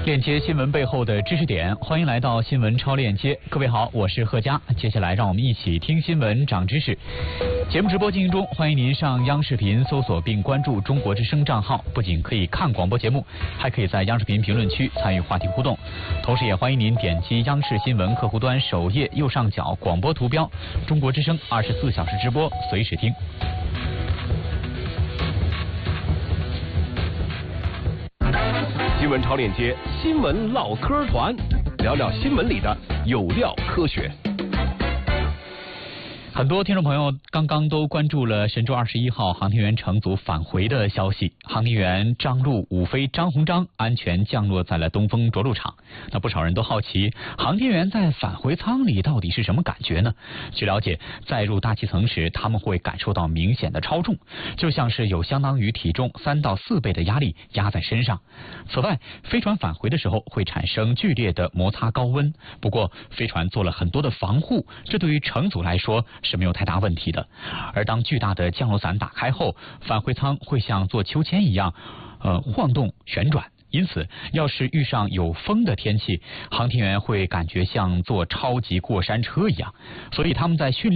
链接新闻背后的知识点，欢迎来到新闻超链接。各位好，我是贺佳。接下来让我们一起听新闻长知识。节目直播进行中，欢迎您上央视频搜索并关注中国之声账号，不仅可以看广播节目，还可以在央视频评论区参与话题互动。同时也欢迎您点击央视新闻客户端首页右上角广播图标，中国之声24小时直播，随时听。 新闻超链接，新闻唠嗑团，聊聊新闻里的有料科学。 很多听众朋友刚刚都关注了神舟21号航天员乘组返回的消息。航天员张陆、伍飞、张鸿章安全降落在了东风着陆场。那不少人都好奇，航天员在返回舱里到底是什么感觉呢？据了解，在入大气层时，他们会感受到明显的超重，就像是有相当于体重3到4倍的压力压在身上。此外，飞船返回的时候会产生剧烈的摩擦高温，不过飞船做了很多的防护，这对于乘组来说是没有太大问题的。而当巨大的降落伞打开后，返回舱会像做秋千一样晃动旋转，因此要是遇上有风的天气，航天员会感觉像坐超级过山车一样，所以他们在训练